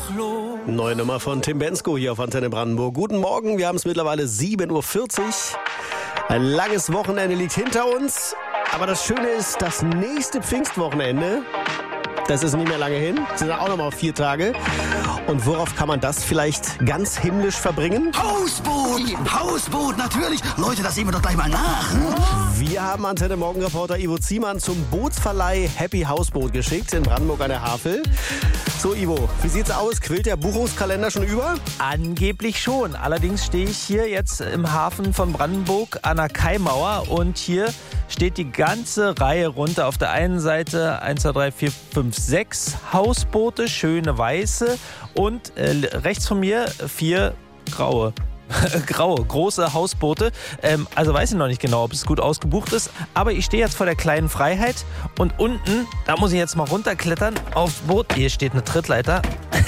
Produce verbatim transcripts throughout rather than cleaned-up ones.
los. Neue Nummer von Tim Bendzko hier auf Antenne Brandenburg. Guten Morgen, wir haben es mittlerweile sieben Uhr vierzig. Ein langes Wochenende liegt hinter uns. Aber das Schöne ist, das nächste Pfingstwochenende, das ist nicht mehr lange hin, sind auch noch mal vier Tage. Und worauf kann man das vielleicht ganz himmlisch verbringen? Hausboot! Hausboot, natürlich! Leute, das sehen wir doch gleich mal nach. Hm? Wir haben Antenne Morgenreporter Ivo Ziemann zum Bootsverleih Happy Hausboot geschickt in Brandenburg an der Havel. So Ivo, wie sieht's aus? Quillt der Buchungskalender schon über? Angeblich schon. Allerdings stehe ich hier jetzt im Hafen von Brandenburg an der Kaimauer und hier steht die ganze Reihe runter. Auf der einen Seite eins, zwei, drei, vier, fünf, sechs Hausboote, schöne weiße und äh, rechts von mir vier graue. Graue, große Hausboote. Ähm, also weiß ich noch nicht genau, ob es gut ausgebucht ist. Aber ich stehe jetzt vor der kleinen Freiheit und unten, da muss ich jetzt mal runterklettern aufs Boot. Hier steht eine Trittleiter.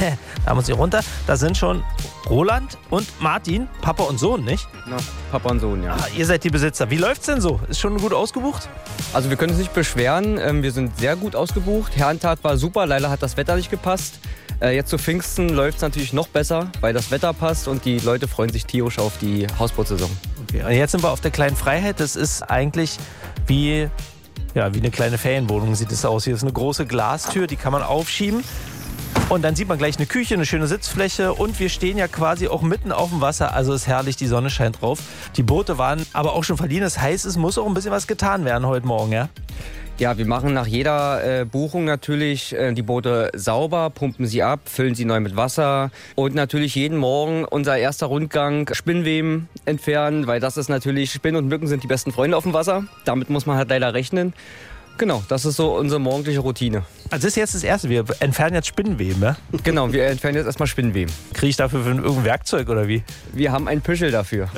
Da muss ich runter. Da sind schon Roland und Martin, Papa und Sohn, nicht? Na, Papa und Sohn, ja. Ah, ihr seid die Besitzer. Wie läuft's denn so? Ist schon gut ausgebucht? Also wir können uns nicht beschweren. Wir sind sehr gut ausgebucht. Herrentag war super. Leider hat das Wetter nicht gepasst. Jetzt zu Pfingsten läuft es natürlich noch besser, weil das Wetter passt und die Leute freuen sich tierisch auf die Hausbootsaison. Okay, und jetzt sind wir auf der kleinen Freiheit. Das ist eigentlich wie, ja, wie eine kleine Ferienwohnung sieht es aus. Hier ist eine große Glastür, die kann man aufschieben. Und dann sieht man gleich eine Küche, eine schöne Sitzfläche und wir stehen ja quasi auch mitten auf dem Wasser. Also ist herrlich, die Sonne scheint drauf. Die Boote waren aber auch schon verliehen. Das heißt, es muss auch ein bisschen was getan werden heute Morgen, ja? Ja, wir machen nach jeder äh, Buchung natürlich äh, die Boote sauber, pumpen sie ab, füllen sie neu mit Wasser und natürlich jeden Morgen unser erster Rundgang Spinnweben entfernen, weil das ist natürlich, Spinnen und Mücken sind die besten Freunde auf dem Wasser. Damit muss man halt leider rechnen. Genau, das ist so unsere morgendliche Routine. Also das ist jetzt das Erste, wir entfernen jetzt Spinnenweben, ja? Genau, wir entfernen jetzt erstmal Spinnenweben. Kriege ich dafür für irgendein Werkzeug oder wie? Wir haben einen Püschel dafür.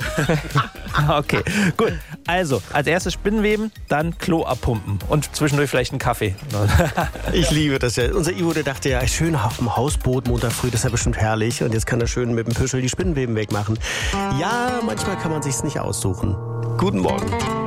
Okay, gut. Also, als erstes Spinnenweben, dann Klo abpumpen und zwischendurch vielleicht einen Kaffee. Ich liebe das ja. Unser Ivo, der dachte ja, schön auf dem Hausboot Montag früh, das ist ja bestimmt herrlich. Und jetzt kann er schön mit dem Püschel die Spinnenweben wegmachen. Ja, manchmal kann man sich's nicht aussuchen. Guten Morgen.